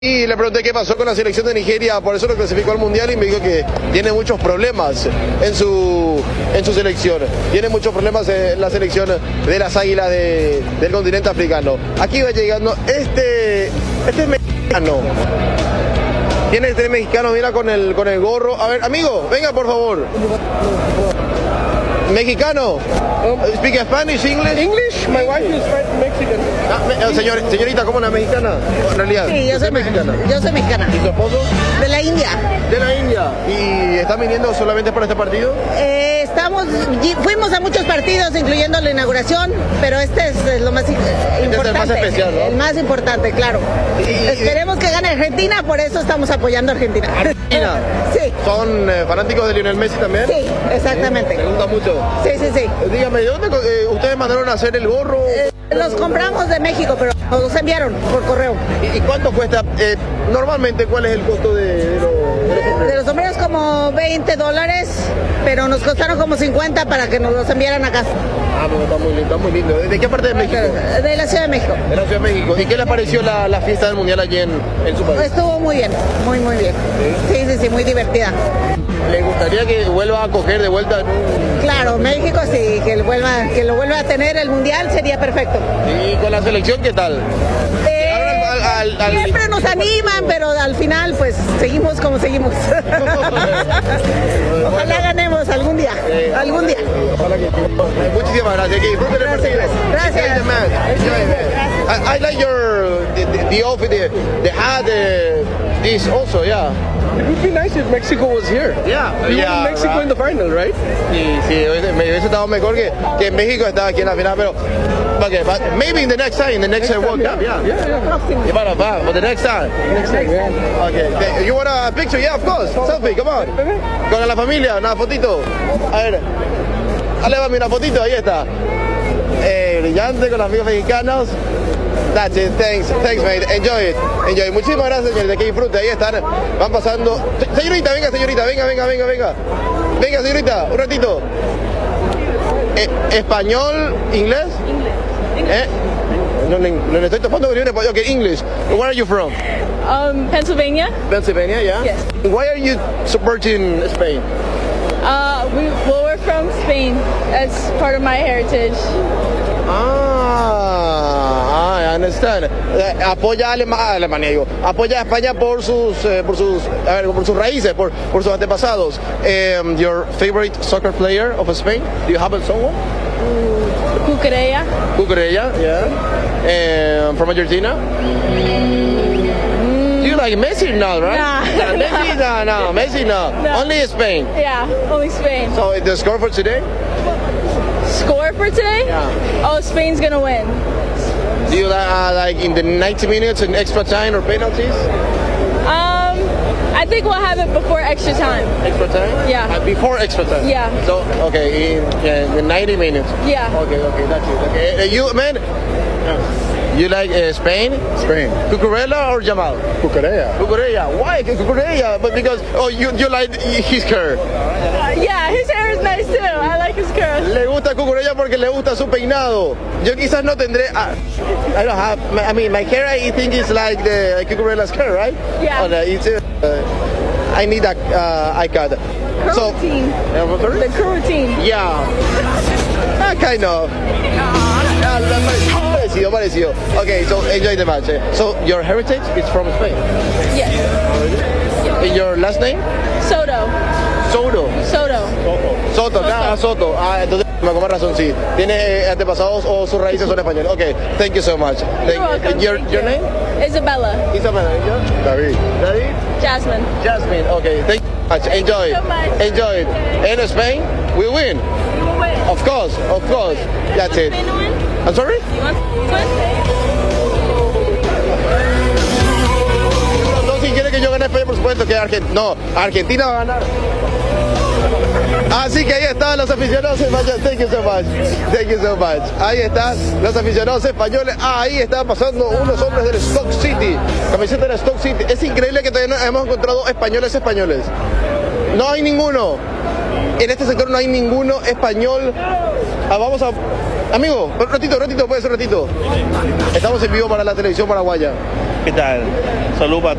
Y le pregunté qué pasó con la selección de Nigeria, por eso lo clasificó al Mundial y me dijo que tiene muchos problemas en su selección. Tiene muchos problemas en la selección de las Águilas del continente africano. Aquí va llegando este es mexicano. Tiene este mexicano, mira con el gorro. A ver, amigo, venga por favor. Mexicano. Speak Spanish, English? English, my wife is Mexican. Señorita, ¿cómo es la mexicana? En realidad. Sí, yo soy mexicana. ¿Y su esposo? De la India. De la India. ¿Y están viniendo solamente para este partido? Fuimos a muchos partidos, incluyendo la inauguración, pero este es lo más importante. Es el más especial, ¿no? El más importante, claro. Esperemos que gane Argentina, por eso estamos apoyando a Argentina. ¿Argentina? Sí. ¿Son fanáticos de Lionel Messi también? Sí, exactamente. ¿Les gusta mucho? Sí. Dígame, ¿de dónde ustedes mandaron a hacer el gorro? Los compramos de México, pero nos los enviaron por correo. ¿Y cuánto cuesta? Normalmente, ¿cuál es el costo de los sombreros? De los sombreros como $20, pero nos costaron como 50 para que nos los enviaran acá. Ah, pero está muy lindo. ¿De qué parte de México? De la Ciudad de México. De la Ciudad de México. ¿Y qué les pareció la fiesta del Mundial allí en su país? Estuvo muy bien, muy bien. Sí, muy divertida. ¿Le gustaría que vuelva a coger de vuelta? Claro, México sí, que lo vuelva a tener el Mundial sería perfecto. ¿Y con la selección qué tal? Siempre nos animan, pero al final pues seguimos como seguimos. Ojalá ganemos algún día. Muchísimas gracias. Gracias. I like the outfit, the hat, this also, yeah. It would be nice if Mexico was here. Yeah. You want Mexico in the final, right? Sí, me hubiese estado mejor que México estaba aquí en la final, pero okay, but maybe in the next time, World Cup, yeah. For the next time. Yeah. Okay. You want a picture? Yeah, of course. Selfie, come on. Con la familia, una fotito. A ver. Dale, va, una fotito, ahí está. Brillante con los amigos mexicanos. That's it, thanks mate, enjoy. Muchísimas gracias, señores, que disfrute, ahí están, van pasando. Señorita, venga, señorita, un ratito. ¿Español, inglés? English. No le estoy topando con español. Okay, English. Where are you from? Pennsylvania. Pennsylvania, yeah? Yes. Why are you supporting Spain? We're from Spain. That's part of my heritage. I understand. Apoya a Alemania, digo. Apoya a España por sus raíces, por sus antepasados. Your favorite soccer player of Spain? Do you have someone? Cucurella. Yeah. From Argentina? Do you like Messi? No, right? Nah. Messi, no. Only Spain. Yeah, only Spain. So the score for today? Score for today? Yeah. Oh, Spain's gonna win. Do you like in the 90 minutes in extra time or penalties? I think we'll have it before extra time. Extra time? Yeah. Before extra time? Yeah. So, okay, in 90 minutes? Yeah. Okay, that's it. Okay. You, man, you like Spain? Spain. Cucurella or Jamal? Cucurella. Why Cucurella? But because, you like his hair? Yeah, his hair is nice too. I like his curls. Le gusta Cucurella porque le gusta su peinado. Yo quizás no tendré. I don't have. I mean, my hair. I think it's like the Cucurella's hair, right? Yeah. I need a iCard. Curl routine. The curl routine. Yeah. Kind of. Parecido. Okay, so enjoy the match. So your heritage is from Spain. Yes. And your last name? Soto. Soto. Entonces me como razón, sí. Tiene antepasados o sus raíces son españoles. Okay, thank you so much. Your name? Isabella. David. Jasmine. Okay, thank you so much. Enjoy. So much. In Spain, we win. We will win. Of course. That's it. Spain to win? I'm sorry? You want to win? No, si quiere que yo gane España, por supuesto que Argentina va a ganar. Así que ahí están los aficionados españoles. Thank you so much. Ahí están los aficionados españoles. Ahí están pasando unos hombres del Stoke City. Camiseta del Stoke City. Es increíble que todavía no hemos encontrado españoles. No hay ninguno. En este sector no hay ninguno español. Vamos a Amigo, un ratito, puede ser un ratito. Estamos en vivo para la televisión paraguaya. ¿Qué tal? Saludos para